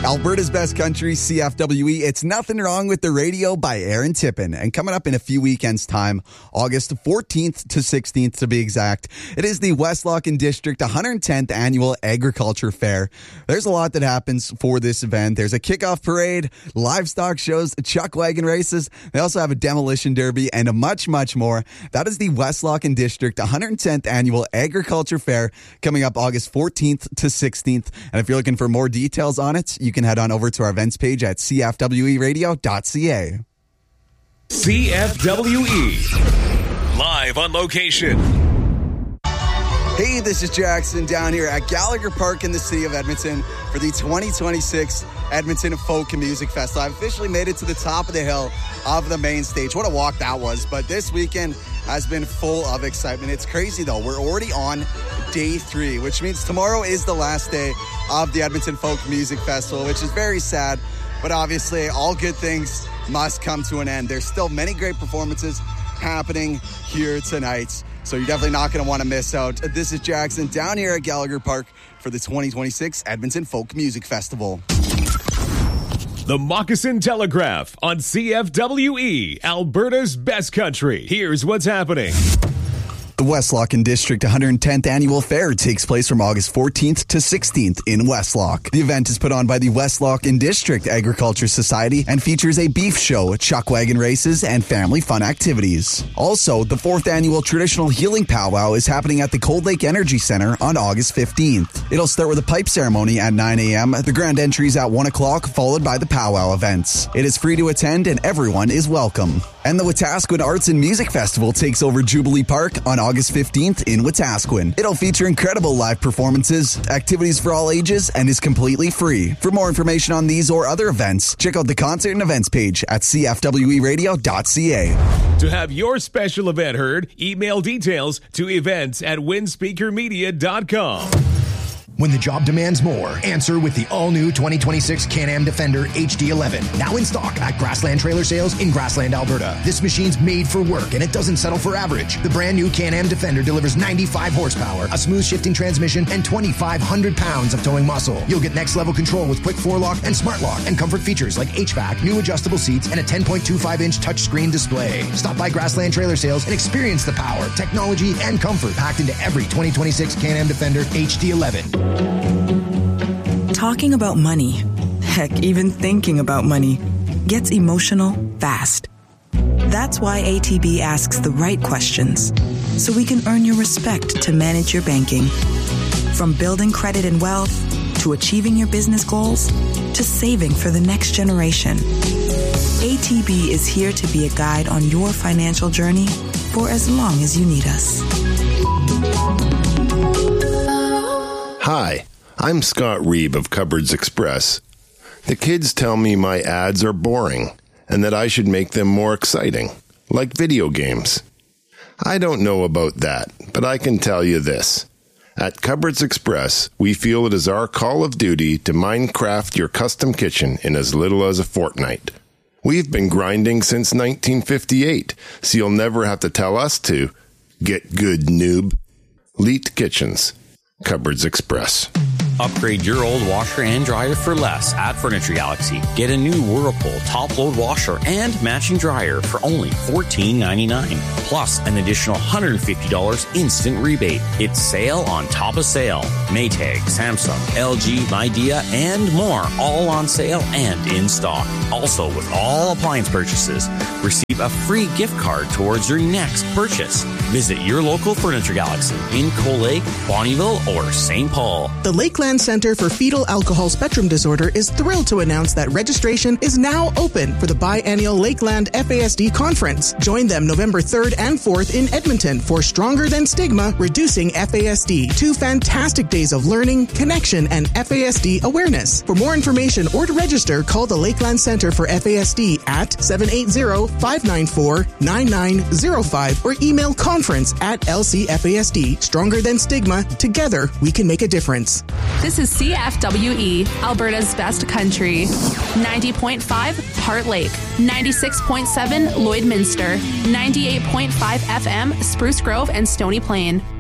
Alberta's Best Country, CFWE. It's Nothing Wrong with the Radio by Aaron Tippin. And coming up in a few weekends' time, August 14th to 16th to be exact, it is the West Lockin District 110th Annual Agriculture Fair. There's a lot that happens for this event. There's a kickoff parade, livestock shows, chuck wagon races. They also have a demolition derby and much, much more. That is the West Lockin District 110th Annual Agriculture Fair coming up August 14th to 16th. And if you're looking for more details on it, you can head on over to our events page at cfweradio.ca. CFWE. Live on location. Hey, this is Jackson down here at Gallagher Park in the city of Edmonton for the 2026 Edmonton Folk and Music Festival. I've officially made it to the top of the hill of the main stage. What a walk that was. But this weekend has been full of excitement. It's crazy, though. We're already on day 3, which means tomorrow is the last day of the Edmonton Folk Music Festival, which is very sad. But obviously, all good things must come to an end. There's still many great performances happening here tonight. So you're definitely not going to want to miss out. This is Jackson down here at Gallagher Park for the 2026 Edmonton Folk Music Festival. The Moccasin Telegraph on CFWE, Alberta's Best Country. Here's what's happening. The West Lockin District 110th Annual Fair takes place from August 14th to 16th in Westlock. The event is put on by the West Lockin District Agriculture Society and features a beef show, chuck wagon races, and family fun activities. Also, the 4th Annual Traditional Healing Powwow is happening at the Cold Lake Energy Center on August 15th. It'll start with a pipe ceremony at 9 a.m., the grand entries at 1 o'clock, followed by the powwow events. It is free to attend and everyone is welcome. And the Wetaskiwin Arts and Music Festival takes over Jubilee Park on August 15th in Wetaskiwin. It'll feature incredible live performances, activities for all ages, and is completely free. For more information on these or other events, check out the concert and events page at cfweradio.ca. To have your special event heard, email details to events@windspeakermedia.com. When the job demands more, answer with the all-new 2026 Can-Am Defender HD11. Now in stock at Grassland Trailer Sales in Grassland, Alberta. This machine's made for work and it doesn't settle for average. The brand new Can-Am Defender delivers 95 horsepower, a smooth shifting transmission, and 2,500 pounds of towing muscle. You'll get next-level control with quick 4-lock and smart lock and comfort features like HVAC, new adjustable seats, and a 10.25-inch touchscreen display. Stop by Grassland Trailer Sales and experience the power, technology, and comfort packed into every 2026 Can-Am Defender HD11. Talking about money, heck, even thinking about money, gets emotional fast. That's why ATB asks the right questions, so we can earn your respect to manage your banking. From building credit and wealth, to achieving your business goals, to saving for the next generation. ATB is here to be a guide on your financial journey for as long as you need us. Hi, I'm Scott Reeb of Cupboards Express. The kids tell me my ads are boring and that I should make them more exciting, like video games. I don't know about that, but I can tell you this. At Cupboards Express, we feel it is our call of duty to Minecraft your custom kitchen in as little as a fortnight. We've been grinding since 1958, so you'll never have to tell us to. Get good, noob. Leet Kitchens. Cupboards Express. Upgrade your old washer and dryer for less at Furniture Galaxy. Get a new Whirlpool top-load washer and matching dryer for only $14.99. Plus an additional $150 instant rebate. It's sale on top of sale. Maytag, Samsung, LG, Midea, and more. All on sale and in stock. Also, with all appliance purchases, receive a free gift card towards your next purchase. Visit your local Furniture Galaxy in Cold Lake, Bonnyville, or St. Paul. The Lakeland Center for Fetal Alcohol Spectrum Disorder is thrilled to announce that registration is now open for the biennial Lakeland FASD Conference. Join them November 3rd and 4th in Edmonton for Stronger Than Stigma, Reducing FASD. 2 fantastic days of learning, connection, and FASD awareness. For more information or to register, call the Lakeland Center for FASD at 780-594-9905 or email conference@lcfasd. Stronger Than Stigma. Together, we can make a difference. This is CFWE, Alberta's Best Country. 90.5 Heart Lake, 96.7 Lloydminster, 98.5 FM Spruce Grove and Stony Plain.